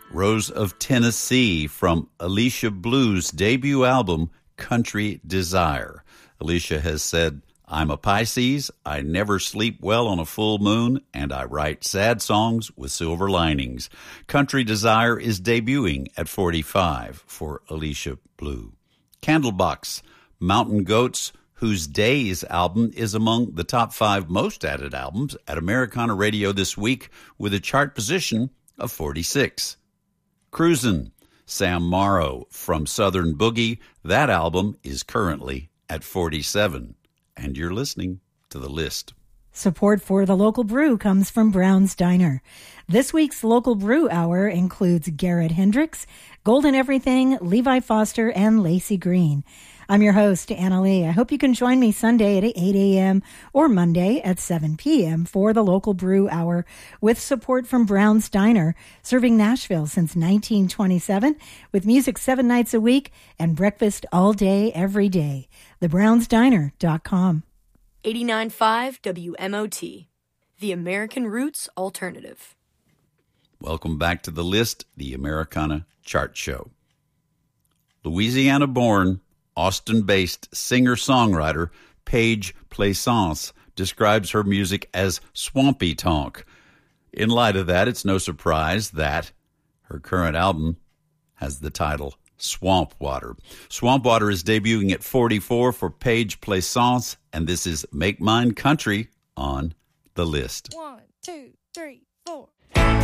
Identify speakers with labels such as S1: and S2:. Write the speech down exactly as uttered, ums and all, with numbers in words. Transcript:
S1: Rose of Tennessee from Alicia Blue's debut album, Country Desire. Alicia has said, I'm a Pisces, I never sleep well on a full moon, and I write sad songs with silver linings. Country Desire is debuting at forty-five for Alicia Blue. Candlebox, Mountain Goats, whose Days album is among the top five most added albums at Americana Radio this week with a chart position of forty-six. Cruisin', Sam Morrow from Southern Boogie. That album is currently at forty-seven. And you're listening to The List.
S2: Support for the local brew comes from Brown's Diner. This week's local brew hour includes Garrett Hendricks, Golden Everything, Levi Foster, and Lacey Green. I'm your host, Anna Lee. I hope you can join me Sunday at eight a.m. or Monday at seven p.m. for the local brew hour with support from Brown's Diner, serving Nashville since nineteen twenty-seven with music seven nights a week and breakfast all day, every day. the browns diner dot com.
S3: eighty-nine point five W M O T, the American Roots Alternative.
S1: Welcome back to The List, the Americana Chart Show. Louisiana-born, Austin-based singer-songwriter Paige Plaisance describes her music as swampy tonk. In light of that, it's no surprise that her current album has the title Swamp Water. Swamp Water is debuting at forty-four for Paige Plaisance, and this is Make Mine Country on The List.
S4: One, two, three, four.